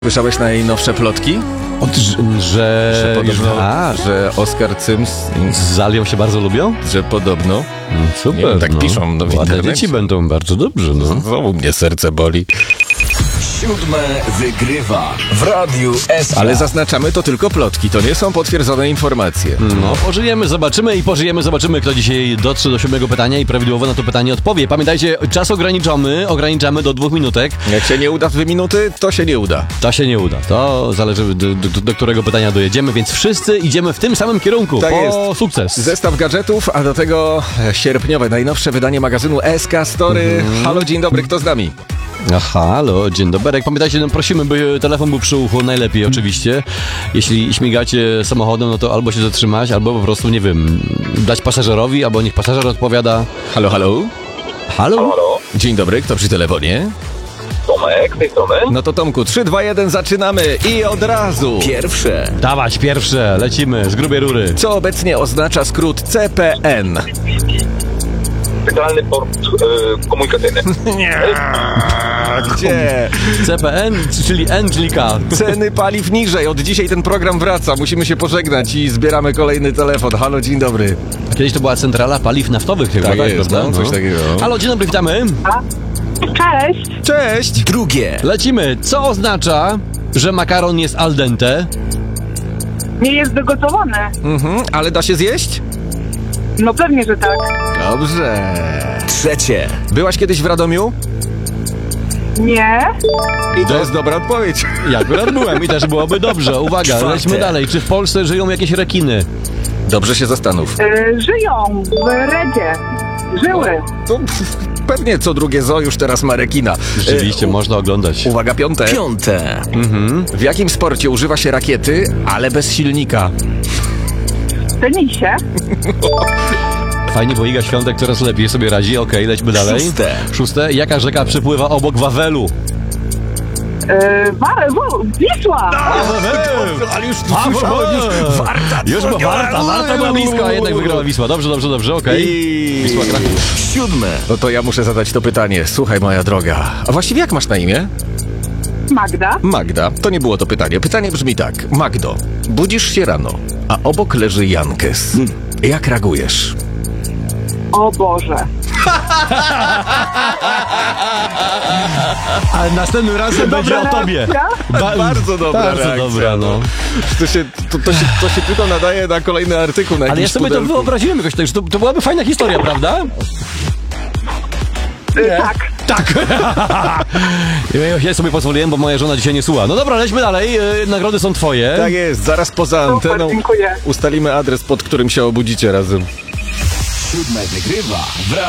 Słyszałeś najnowsze plotki? Że Oscar Sims z Alią się bardzo lubią? że podobno. Super, Nie wiem, tak piszą w Ładne internecie. dzieci będą bardzo dobrze, no. Znowu mnie serce boli. Siódme wygrywa w Radiu SK. Ale zaznaczamy, to tylko plotki, to nie są potwierdzone informacje. No, pożyjemy, zobaczymy, kto dzisiaj dotrze do 7 pytania i prawidłowo na to pytanie odpowie. Pamiętajcie, czas ograniczamy do 2 minutek. Jak się nie uda w 2 minuty, to się nie uda. To się nie uda, to zależy do którego pytania dojedziemy, więc wszyscy idziemy w tym samym kierunku, Tak po jest. sukces. Zestaw gadżetów, a do tego sierpniowe, najnowsze wydanie magazynu SK Story. Halo, dzień dobry, kto z nami? Halo, dzień dobry. Pamiętajcie, no prosimy, by telefon był przy uchu, najlepiej oczywiście. Jeśli śmigacie samochodem, no to albo się zatrzymać, albo po prostu, nie wiem, dać pasażerowi, albo niech pasażer odpowiada. Halo, halo? Halo? Halo, Dzień dobry, kto przy telefonie? Tomek, z tej strony. No to Tomku, 3, 2, 1, zaczynamy i od razu. Pierwsze. Dawać pierwsze, lecimy z grubej rury. Co obecnie oznacza skrót CPN? Centralny Port Komunikacyjny. Gdzie? CPN, czyli N, czyli K. Ceny paliw niżej. Od dzisiaj ten program wraca. Musimy się pożegnać i zbieramy kolejny telefon. Halo, dzień dobry. Kiedyś to była centrala paliw naftowych chyba, Tak tak, jest, prawda? no, coś takiego. Halo, dzień dobry, witamy. Cześć! Cześć! Drugie. Lecimy. Co oznacza, że makaron jest al dente? Nie jest dogotowany. Ale da się zjeść? No pewnie, że tak. Dobrze. Trzecie. Byłaś kiedyś w Radomiu? Nie? I to jest dobra odpowiedź. Ja akurat byłem i też byłoby dobrze. Uwaga, Czwarte. lećmy dalej. Czy w Polsce żyją jakieś rekiny? Dobrze się zastanów. Żyją w Redzie. Żyły. To pewnie co drugie zoo już teraz ma rekina. Rzeczywiście, można oglądać. Uwaga, piąte. Piąte. W jakim sporcie używa się rakiety, ale bez silnika? W tenisie. Fajnie, bo Iga Świątek coraz lepiej sobie radzi. Okej, lećmy dalej. Szóste. Szóste. Jaka rzeka przepływa obok Wawelu? Wisła! Ale już Warta była blisko, a jednak wygrała Wisła. Dobrze, okej. Wisła Kraków. Siódme. No to ja muszę zadać to pytanie. Słuchaj, moja droga. A właściwie jak masz na imię? Magda. Magda. To nie było to pytanie. Pytanie brzmi tak. Magdo, budzisz się rano, a obok leży Jankes. Jak reagujesz? O Boże. Ale następnym razem będzie o tobie. Bardzo dobra Bardzo reakcja, dobra, no. To się tylko nadaje na kolejny artykuł na Ale ja jakimś sobie to pudelku. wyobraziłem jakoś tak, że to byłaby fajna historia, prawda? Tak. Tak. Ja sobie pozwoliłem, bo moja żona dzisiaj nie słucha. No dobra, lećmy dalej. Nagrody są twoje. Tak jest, zaraz poza Super, anteną dziękuję. ustalimy adres, pod którym się obudzicie razem. Siódme wygrywa w